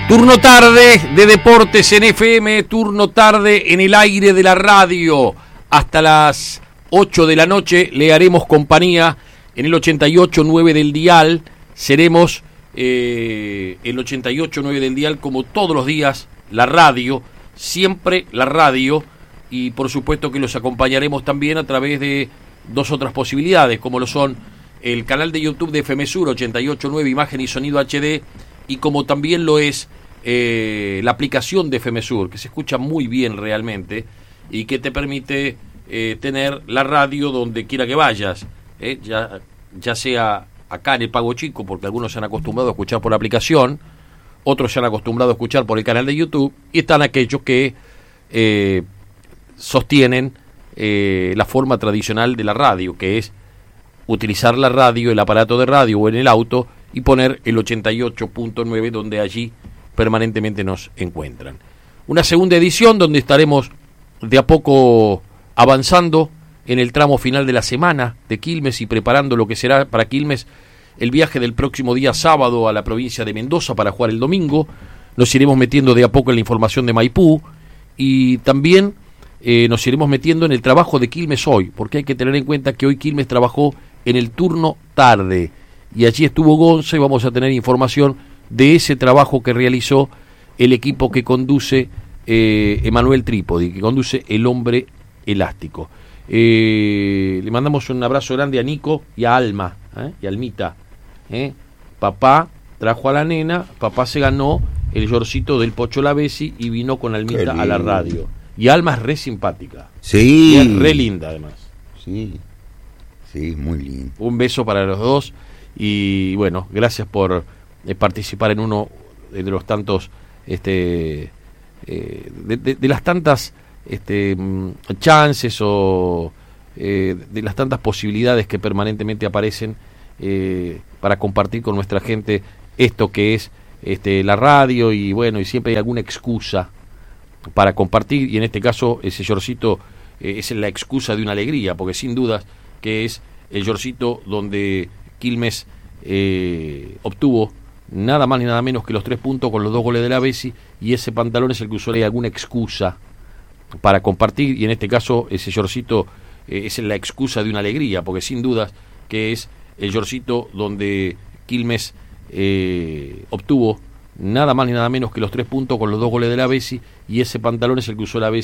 Turno tarde de deportes en FM, turno tarde en el aire de la radio. Hasta las 8 de la noche le haremos compañía en el 88.9 del dial. Seremos el 88.9 del dial como todos los días, la radio, siempre la radio. Y por supuesto que los acompañaremos también a través de dos otras posibilidades, como lo son el canal de YouTube de FM Sur 88.9, imagen y sonido HD, y como también lo es la aplicación de FM Sur, que se escucha muy bien realmente y que te permite tener la radio donde quiera que vayas, ya sea acá en el Pago Chico, porque algunos se han acostumbrado a escuchar por la aplicación, otros se han acostumbrado a escuchar por el canal de YouTube, y están aquellos que sostienen la forma tradicional de la radio, que es utilizar la radio, el aparato de radio o en el auto y poner el 88.9 donde allí permanentemente nos encuentran. Una segunda edición donde estaremos de a poco avanzando en el tramo final de la semana de Quilmes y preparando lo que será para Quilmes el viaje del próximo día sábado a la provincia de Mendoza para jugar el domingo. Nos iremos metiendo de a poco en la información de Maipú y también nos iremos metiendo en el trabajo de Quilmes hoy, porque hay que tener en cuenta que hoy Quilmes trabajó en el turno tarde y allí estuvo Gonza y vamos a tener información de ese trabajo que realizó el equipo que conduce Emanuel Trípodi, que conduce el hombre elástico. Le mandamos un abrazo grande a Nico y a Alma, y a Almita. Papá trajo a la nena, papá se ganó el yorcito del Pocho Lavesi y vino con Almita a la radio. Y Alma es re simpática. Sí. Y es re linda además. Sí, sí, muy lindo. Un beso para los dos y bueno, gracias por participar en uno de los tantos de las tantas chances o de las tantas posibilidades que permanentemente aparecen para compartir con nuestra gente esto que es la radio, y bueno, y siempre hay alguna excusa para compartir, y en este caso ese yorcito es la excusa de una alegría, porque sin dudas que es el yorcito donde Quilmes obtuvo nada más ni nada menos que los 3 puntos con los 2 goles de la Bessi, y ese pantalón es el que usó alguna excusa para compartir, y en este caso ese yorcito es la excusa de una alegría, porque sin dudas que es el yorcito donde Quilmes obtuvo nada más ni nada menos que los 3 puntos con los 2 goles de la Bessi, y ese pantalón es el que usó la Bessi